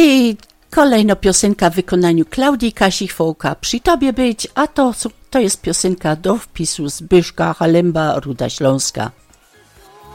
I kolejna piosenka w wykonaniu Klaudii Kasich-Fołka, Przy tobie być, a to jest piosenka do wpisu Zbyszka Halemba, Ruda Śląska.